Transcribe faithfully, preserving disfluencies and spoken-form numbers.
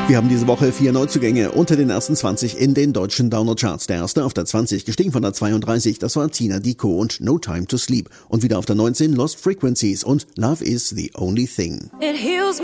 Wir haben diese Woche vier Neuzugänge unter den ersten zwanzig in den deutschen Download-Charts. Der erste auf der zwanzig, gestiegen von der zweiunddreißig, das war Tina Dicko und No Time to Sleep. Und wieder auf der neunzehn Lost Frequencies und Love is the Only Thing. It heals